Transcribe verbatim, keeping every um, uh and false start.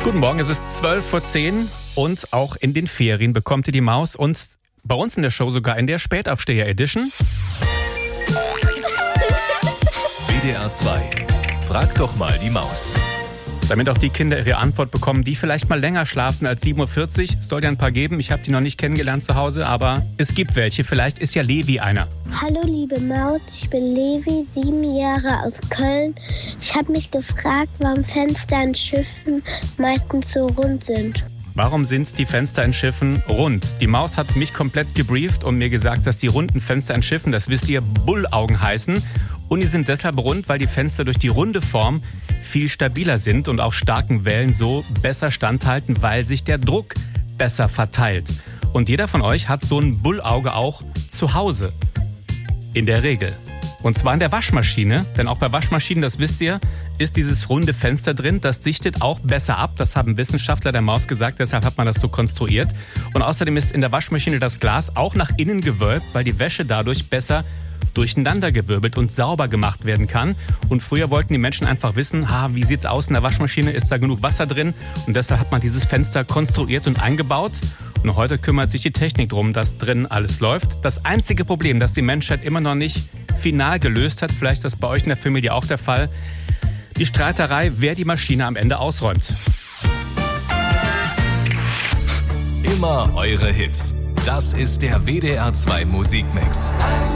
Guten Morgen, es ist zwölf vor zehn und auch in den Ferien bekommt ihr die Maus und bei uns in der Show sogar in der Spätaufsteher-Edition. W D R zwei. Frag doch mal die Maus. Damit auch die Kinder ihre Antwort bekommen, die vielleicht mal länger schlafen als sieben Uhr vierzig. Es soll ja ein paar geben. Ich habe die noch nicht kennengelernt zu Hause, aber es gibt welche. Vielleicht ist ja Levi einer. Hallo liebe Maus, ich bin Levi, sieben Jahre aus Köln. Ich habe mich gefragt, warum Fenster in Schiffen meistens so rund sind. Warum sind die Fenster in Schiffen rund? Die Maus hat mich komplett gebrieft und mir gesagt, dass die runden Fenster in Schiffen, das wisst ihr, Bullaugen heißen. Und die sind deshalb rund, weil die Fenster durch die runde Form viel stabiler sind und auch starken Wellen so besser standhalten, weil sich der Druck besser verteilt. Und jeder von euch hat so ein Bullauge auch zu Hause. In der Regel. Und zwar in der Waschmaschine, denn auch bei Waschmaschinen, das wisst ihr, ist dieses runde Fenster drin. Das dichtet auch besser ab. Das haben Wissenschaftler der Maus gesagt, deshalb hat man das so konstruiert. Und außerdem ist in der Waschmaschine das Glas auch nach innen gewölbt, weil die Wäsche dadurch besser durcheinandergewirbelt und sauber gemacht werden kann. Und früher wollten die Menschen einfach wissen, ha, wie sieht's aus in der Waschmaschine, ist da genug Wasser drin? Und deshalb hat man dieses Fenster konstruiert und eingebaut. Und heute kümmert sich die Technik darum, dass drin alles läuft. Das einzige Problem, das die Menschheit immer noch nicht final gelöst hat, vielleicht ist das bei euch in der Familie auch der Fall, die Streiterei, wer die Maschine am Ende ausräumt. Immer eure Hits. Das ist der W D R zwei Musikmix.